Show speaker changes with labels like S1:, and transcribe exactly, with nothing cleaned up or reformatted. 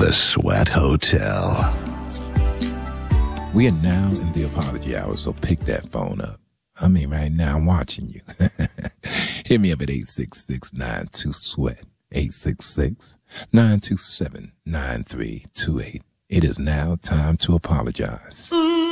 S1: The Sweat Hotel.
S2: We are now in the apology hour, so pick that phone up. I mean, right now, I'm watching you. Hit me up at eight six six, nine two, sweat, eight six six, nine two seven, nine three two eight. It is now time to apologize.